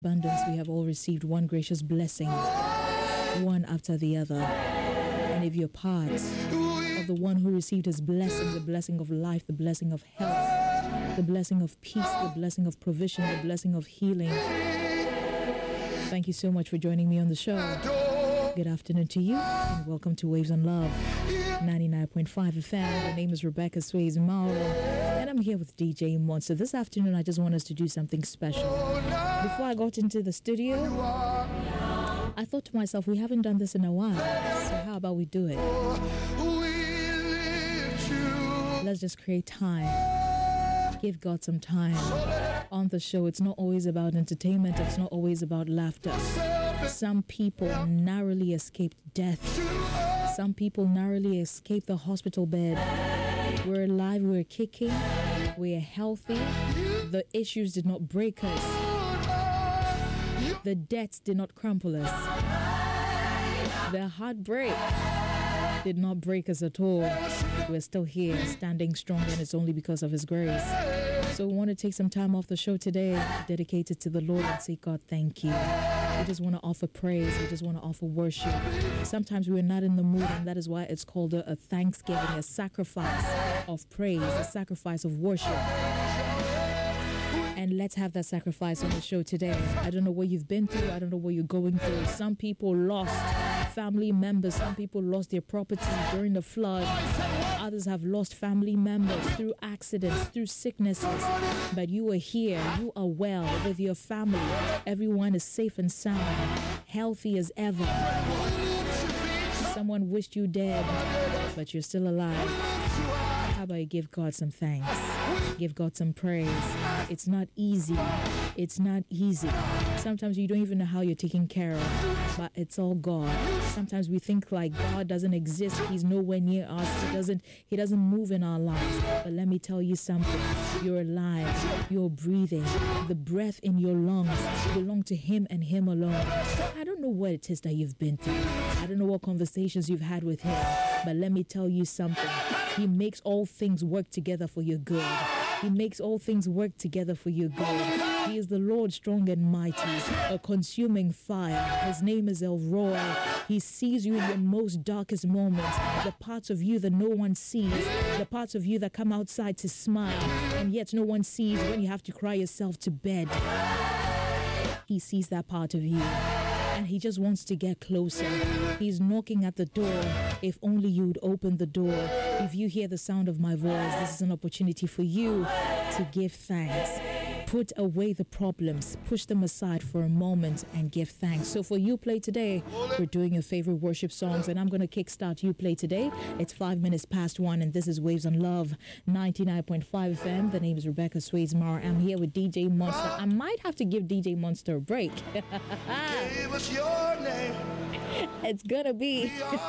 abundance, we have all received one gracious blessing, one after the other. And if you're part of the one who received his blessing, the blessing of life, the blessing of health, the blessing of peace, the blessing of provision, the blessing of healing, thank you so much for joining me on the show. Good afternoon to you, and welcome to Waves on Love 99.5 FM. My name is Rebecca Sways Mauro, and I'm here with DJ Monster. This afternoon, I just want us to do something special. Before I got into the studio, I thought to myself, we haven't done this in a while, so how about we do it? Let's just create time. Give God some time. On the show, it's not always about entertainment, it's not always about laughter. Some people narrowly escaped death. Some people narrowly escaped the hospital bed. We're alive, we're kicking, we're healthy. The issues did not break us. The debts did not crumple us. The heartbreak did not break us at all. We're still here, standing strong, and it's only because of His grace. So we want to take some time off the show today, dedicated to the Lord, and say, God, thank you. We just want to offer praise. We just want to offer worship. Sometimes we're not in the mood, and that is why it's called a thanksgiving, a sacrifice of praise, a sacrifice of worship. And let's have that sacrifice on the show today. I don't know what you've been through. I don't know what you're going through. Some people lost family members. Some people lost their property during the flood. Others have lost family members through accidents, through sicknesses. But you are here. You are well with your family. Everyone is safe and sound, healthy as ever. Someone wished you dead, but you're still alive. How about you give God some thanks? Give God some praise. It's not easy. It's not easy. Sometimes you don't even know how you're taken care of, but it's all God. Sometimes we think like God doesn't exist. He's nowhere near us. He doesn't move in our lives. But let me tell you something. You're alive. You're breathing. The breath in your lungs belong to Him and Him alone. I don't know what it is that you've been through. I don't know what conversations you've had with Him. But let me tell you something. He makes all things work together for your good. He makes all things work together for your good. He is the Lord strong and mighty, a consuming fire. His name is El Roi. He sees you in your most darkest moments, the parts of you that no one sees, the parts of you that come outside to smile, and yet no one sees when you have to cry yourself to bed. He sees that part of you, and He just wants to get closer. He's knocking at the door. If only you'd open the door. If you hear the sound of my voice, this is an opportunity for you to give thanks. Put away the problems, push them aside for a moment and give thanks. So for You Play Today, we're doing your favorite worship songs, and I'm going to kickstart You Play Today. It's 5 minutes past 1, and this is Waves on Love 99.5 FM. The name is Rebecca Sways Mauro. I'm here with DJ Monster. I might have to give DJ Monster a break. Give us your name. It's gonna be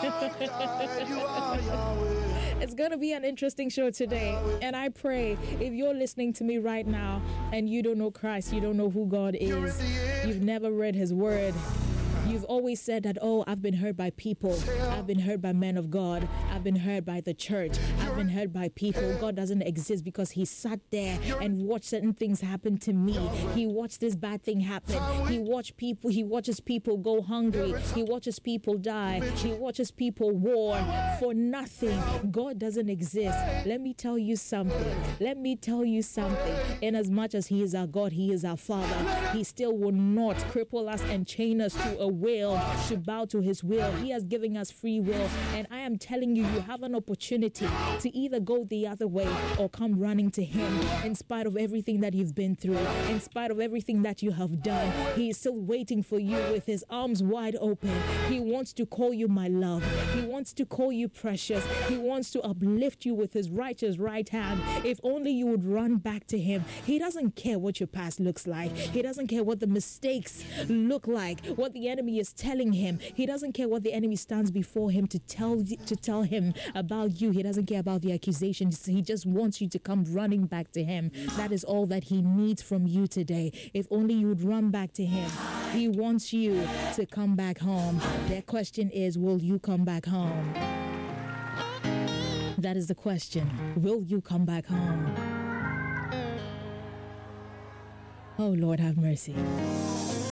it's gonna be an interesting show today, and I pray if you're listening to me right now and you don't know Christ, you don't know who God is, you've never read His word, you've always said that, oh, I've been hurt by people, I've been hurt by men of God, I've been hurt by the church, I've been hurt by people. God doesn't exist because He sat there and watched certain things happen to me. He watched this bad thing happen. He watches people go hungry. He watches people die. He watches people war for nothing. God doesn't exist. Let me tell you something. In as much as He is our God, He is our Father, He still will not cripple us and chain us to a will, to bow to His will. He has given us free will, and I am telling you, you have an opportunity to either go the other way or come running to Him. In spite of everything that you've been through, in spite of everything that you have done, He is still waiting for you with His arms wide open. He wants to call you my love. He wants to call you precious. He wants to uplift you with His righteous right hand. If only you would run back to Him. He doesn't care what your past looks like. He doesn't care what the mistakes look like, what the enemy is telling him. He doesn't care what the enemy stands before him to tell him about you. He doesn't care about the accusations. He just wants you to come running back to Him. That is all that He needs from you today. If only you would run back to Him. He wants you to come back home. Their question is, will you come back home? That is the question. Will you come back home? Oh, Lord, have mercy.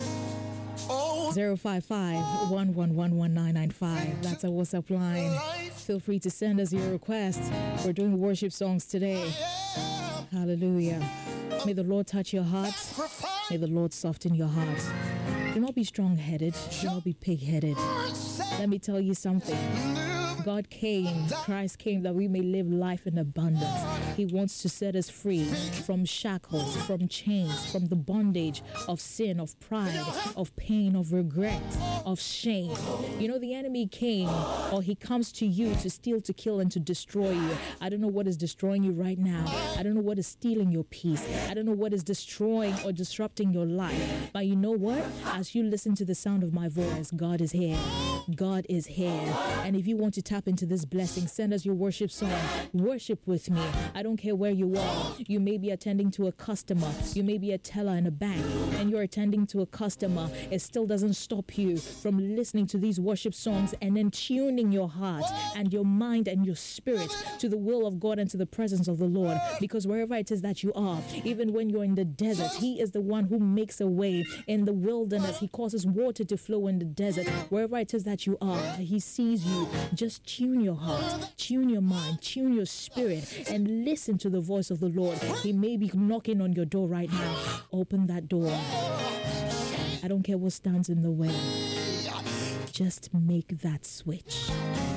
055-111-1995. That's our WhatsApp line. Feel free to send us your requests. We're doing worship songs today. Hallelujah. May the Lord touch your heart. May the Lord soften your heart. Do not be strong-headed. Do not be pig-headed. Let me tell you something. God came, Christ came that we may live life in abundance. He wants to set us free from shackles, from chains, from the bondage of sin, of pride, of pain, of regret, of shame. You know, the enemy came, or he comes to you to steal, to kill, and to destroy you. I don't know what is destroying you right now. I don't know what is stealing your peace. I don't know what is destroying or disrupting your life. But you know what? As you listen to the sound of my voice, God is here. God is here. And if you want to tap into this blessing, send us your worship song. Worship with me. I don't care where you are. You may be attending to a customer. You may be a teller in a bank, and you're attending to a customer. It still doesn't stop you from listening to these worship songs and then tuning your heart and your mind and your spirit to the will of God and to the presence of the Lord. Because wherever it is that you are, even when you're in the desert, He is the one who makes a way in the wilderness. He causes water to flow in the desert. Wherever it is that you are, He sees you. Just tune your heart, tune your mind, tune your spirit, and listen to the voice of the Lord. He may be knocking on your door right now. Open that door. I don't care what stands in the way. Just make that switch.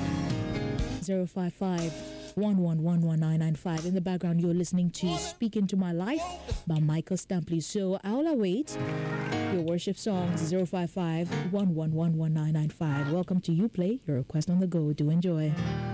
055-111-1995. In the background, you're listening to Speak Into My Life by Michael Stampley. So I'll await your worship songs. 055-111-1995. Welcome to You Play, your request on the go. Do enjoy.